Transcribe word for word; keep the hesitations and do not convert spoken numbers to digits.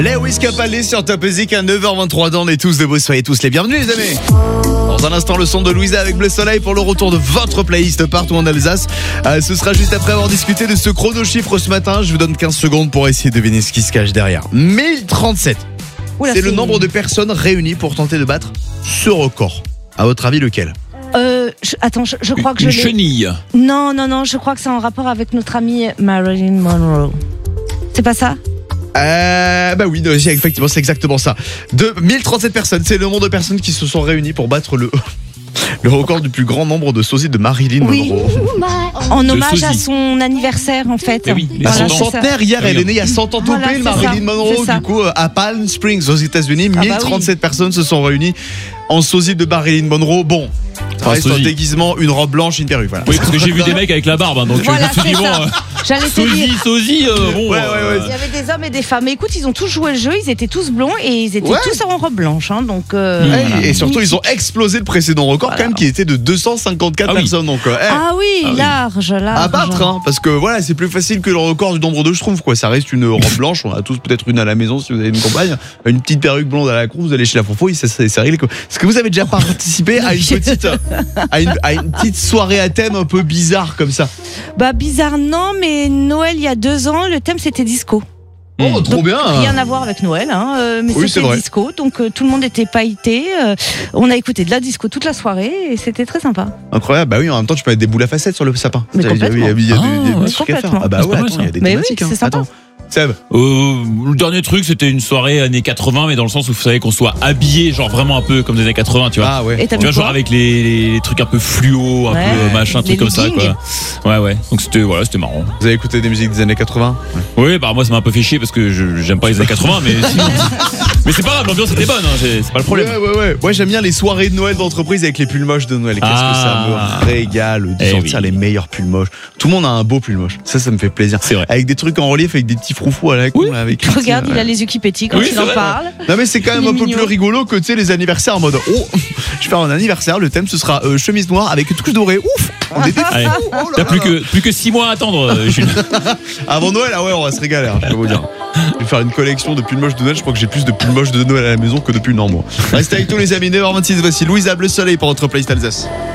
Lewis Capaldi sur Top Music à neuf heures vingt-trois dans les tous de beau. Soyez tous les bienvenus les amis. Dans un instant le son de Louisa avec Bleu Soleil pour le retour de votre playlist partout en Alsace. euh, Ce sera juste après avoir discuté de ce chrono chiffre ce matin. Je vous donne quinze secondes pour essayer de deviner ce qui se cache derrière. mille trente-sept. Oula, c'est, c'est le nombre de personnes réunies pour tenter de battre ce record. À votre avis lequel? Euh, je, attends, je, je crois que je Une l'ai. chenille. Non, non, non, je crois que c'est en rapport avec notre amie Marilyn Monroe. C'est pas ça? Euh, bah oui, non, effectivement, c'est exactement ça. De mille trente-sept personnes, c'est le nombre de personnes qui se sont réunies pour battre le le record du plus grand nombre de sosies de Marilyn Oui. Monroe. En De hommage à sosie. son anniversaire, en fait. Eh oui, les À Voilà, son cent ans. c'est ça. centenaire hier, Ah oui, elle est née il y a cent ans tout Voilà, pile, c'est Marilyn ça, Monroe. c'est ça. Du coup, à Palm Springs, aux États-Unis, Ah bah mille trente-sept oui. personnes se sont réunies en sosie de Marilyn Monroe. Bon, ça Ah, reste un sosie. déguisement, une robe blanche, une perruque. Voilà. Oui, parce que j'ai vu des mecs avec la barbe, hein, donc Voilà, je me suis c'est dit, bon, ça. euh, J'allais te sosie, dire. sosie, euh, bon. Ouais, ouais, euh, ouais. Il y avait des hommes et des femmes. Mais écoute, ils ont tous joué le jeu, ils étaient tous blonds et ils étaient Ouais. tous en robe blanche. Hein, donc, euh, Ouais, Voilà. Et surtout, ils ont explosé le précédent record, Voilà. quand même, qui était de deux cent cinquante-quatre Ah oui. personnes. Donc, euh, eh, Ah oui, Ah oui. large, large. à battre, hein, parce que voilà, c'est plus facile que le record du nombre de schtroumpfs, quoi. Ça reste une robe blanche. On a tous peut-être une à la maison si vous avez une compagne, une petite perruque blonde à la cour. Vous allez chez la fourfouille, ça c'est c'est réglé, quoi. Est-ce que vous avez déjà participé à une petite, à une, à une petite soirée à thème un peu bizarre comme ça? Bah bizarre non, mais Noël il y a deux ans, le thème c'était disco. Oh, trop Donc, bien. Rien à voir avec Noël, hein, euh, mais Oui, c'est c'était vrai. disco, donc euh, tout le monde était pailleté. euh, on a écouté de la disco toute la soirée et c'était très sympa. Incroyable. Bah oui, en même temps, tu peux mettre des boules à facettes sur le sapin. Mais Il y a- il y a- il y a des, complètement. des- des Ah, petits trucs à faire. complètement. Ah bah C'est ouais, pas mal, attends, il y a ça. des Mais oui, thématiques. hein. c'est sympa. Attends. Seb. Euh, le dernier truc, c'était une soirée années quatre-vingts, mais dans le sens où vous savez qu'on soit habillé, genre vraiment un peu comme des années quatre-vingts, tu vois. Ah ouais. Et t'as Tu vois, mis genre quoi avec les, les trucs un peu fluo, un Ouais. peu euh, machin, Les trucs comme ça, leggings. quoi. Ouais, ouais. Donc c'était, voilà, c'était marrant. Vous avez écouté des musiques des années quatre-vingts? Oui, bah moi ça m'a un peu fait chier parce que je, j'aime pas les années quatre-vingts, mais sinon. Mais c'est pas grave, l'ambiance était bonne, hein, c'est, c'est pas le problème. Ouais, ouais, ouais. Moi, j'aime bien les soirées de Noël d'entreprise avec les pulls moches de Noël. Qu'est-ce Ah. que ça me régale de Eh sentir oui. les meilleurs pulls moches. Tout le monde a un beau pull moche. Ça, ça me fait plaisir. C'est vrai. Avec des trucs en relief, avec des petits froufrous à la con. Oui. là, avec Regarde, il Ouais. a les yeux qui pétillent quand Oui, il c'est en vrai. parle. Non, mais c'est quand même Il est un peu mignon. plus rigolo que tu sais, les anniversaires en mode oh, je vais faire un anniversaire. Le thème, ce sera euh, chemise noire avec touche dorée. Ouf, on était Allez. fous. Oh là T'as là plus là. que, plus que six mois à attendre, euh, Jules. Avant Noël, ah ouais, on va se régaler, hein, je peux vous dire. Je vais faire une collection de pulls moches de Noël. Je crois que j'ai plus de pulls moches de Noël à la maison que de pulls normaux. Restez avec tous les amis. neuf heures vingt-six, voici Louisa Bleu Soleil pour votre playlist Alsace.